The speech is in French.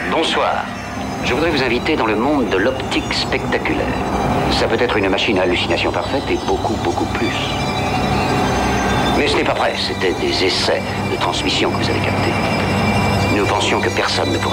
Bonsoir. Je voudrais vous inviter dans le monde de l'optique spectaculaire. Ça peut être une machine à hallucination parfaite et beaucoup, beaucoup plus. Mais ce n'est pas vrai, c'était des essais de transmission que vous avez captés. Nous pensions que personne ne pourrait